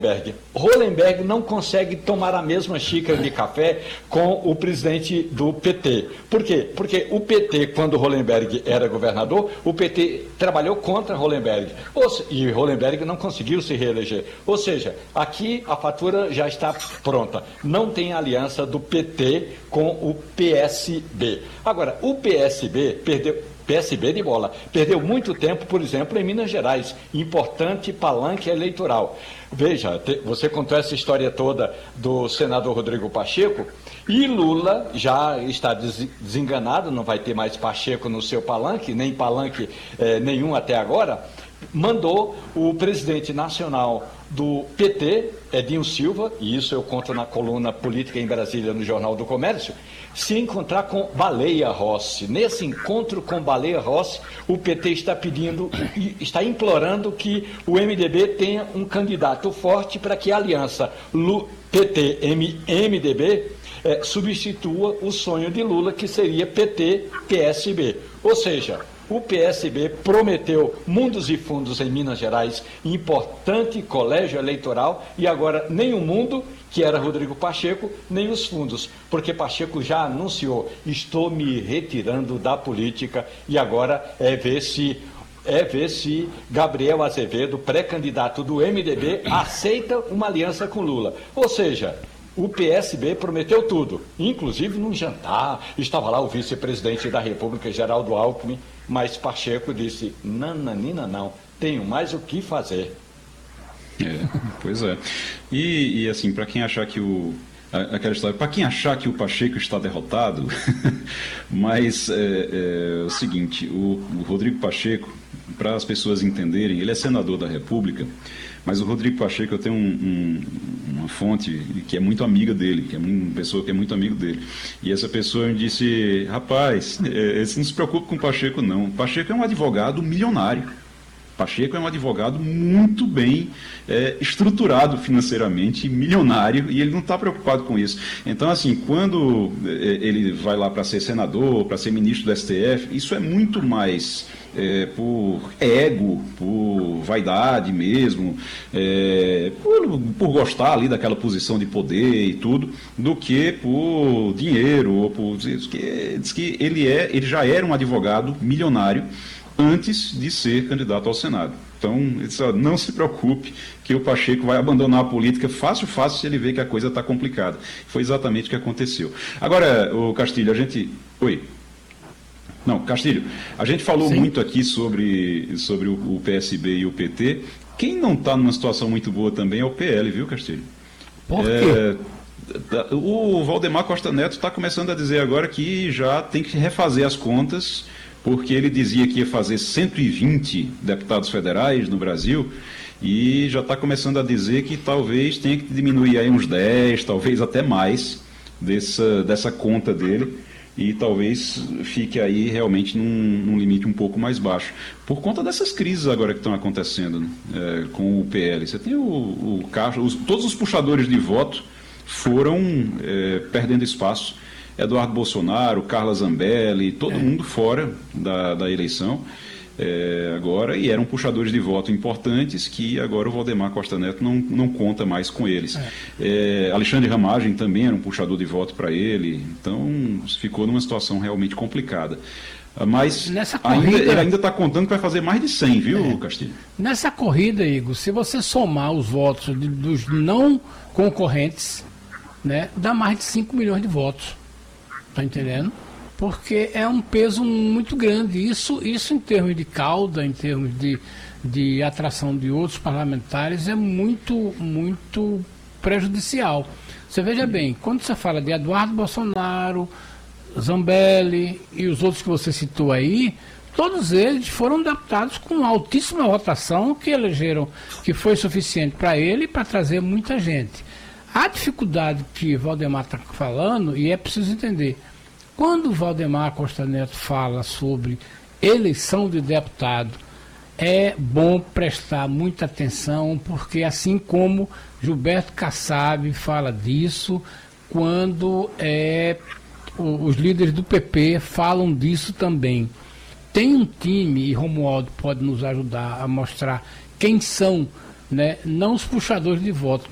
Hollenberg não consegue tomar a mesma xícara de café com o presidente do PT. Por quê? Porque o PT, quando Hollenberg era governador, o PT trabalhou contra Hollenberg. E Hollenberg não conseguiu se reeleger. Ou seja, aqui a fatura já está pronta. Não tem aliança do PT com o PSB. Agora, o PSB de bola. Perdeu muito tempo, por exemplo, em Minas Gerais, importante palanque eleitoral. Veja, você contou essa história toda do senador Rodrigo Pacheco, e Lula já está desenganado, não vai ter mais Pacheco no seu palanque, nem palanque nenhum até agora, mandou o presidente nacional do PT, Edinho Silva, e isso eu conto na coluna Política em Brasília no Jornal do Comércio, se encontrar com Baleia Rossi. Nesse encontro com Baleia Rossi, o PT está pedindo, está implorando que o MDB tenha um candidato forte para que a aliança PT-MDB substitua o sonho de Lula, que seria PT-PSB. Ou seja, o PSB prometeu mundos e fundos em Minas Gerais, importante colégio eleitoral, e agora nem o mundo, que era Rodrigo Pacheco, nem os fundos, porque Pacheco já anunciou: estou me retirando da política, e agora é ver se Gabriel Azevedo, pré-candidato do MDB, aceita uma aliança com Lula. Ou seja, o PSB prometeu tudo, inclusive num jantar, estava lá o vice-presidente da República, Geraldo Alckmin, mas Pacheco disse: nananina não, tenho mais o que fazer. Pois é. E assim, para quem achar que aquela história, para quem achar que o Pacheco está derrotado, mas é o seguinte, o Rodrigo Pacheco, para as pessoas entenderem, ele é senador da República, mas o Rodrigo Pacheco, eu tenho uma fonte que é muito amiga dele, que é uma pessoa que é muito amigo dele, e essa pessoa me disse: rapaz, você não se preocupe com o Pacheco não, o Pacheco é um advogado milionário. Pacheco é um advogado muito bem estruturado financeiramente, milionário, e ele não está preocupado com isso. Então, assim, quando ele vai lá para ser senador, para ser ministro do STF, isso é muito mais por ego, por vaidade mesmo, por gostar ali daquela posição de poder e tudo, do que por dinheiro, ou por diz que ele já era um advogado milionário antes de ser candidato ao Senado. Então, não se preocupe que o Pacheco vai abandonar a política fácil se ele ver que a coisa está complicada. Foi exatamente o que aconteceu. Agora, o Castilho, Oi. Não, Castilho, a gente falou Sim. muito aqui sobre o PSB e o PT. Quem não está numa situação muito boa também é o PL, viu, Castilho? Por quê? O Valdemar Costa Neto está começando a dizer agora que já tem que refazer as contas, porque ele dizia que ia fazer 120 deputados federais no Brasil, e já está começando a dizer que talvez tenha que diminuir aí uns 10, talvez até mais, dessa conta dele, e talvez fique aí realmente num limite um pouco mais baixo, por conta dessas crises agora que estão acontecendo, né, com o PL. Você tem todos os puxadores de voto foram perdendo espaço. Eduardo Bolsonaro, Carla Zambelli, todo mundo fora da eleição agora, e eram puxadores de voto importantes que agora o Valdemar Costa Neto não conta mais com eles. Alexandre Ramagem também era um puxador de voto para ele, então ficou numa situação realmente complicada. Mas ele ainda está contando que vai fazer mais de 100, viu, Castilho? Nessa corrida, Igor, se você somar os votos dos não concorrentes, né, dá mais de 5 milhões de votos. Está entendendo? Porque é um peso muito grande. Isso em termos de cauda, em termos de atração de outros parlamentares, é muito, muito prejudicial. Você veja bem, quando você fala de Eduardo Bolsonaro, Zambelli e os outros que você citou aí, todos eles foram deputados com altíssima votação, que elegeram, que foi suficiente para ele e para trazer muita gente. A dificuldade que Valdemar está falando, e é preciso entender, quando o Valdemar Costa Neto fala sobre eleição de deputado, é bom prestar muita atenção, porque assim como Gilberto Kassab fala disso, quando os líderes do PP falam disso também. Tem um time, e Romualdo pode nos ajudar a mostrar quem são né, não os puxadores de votos,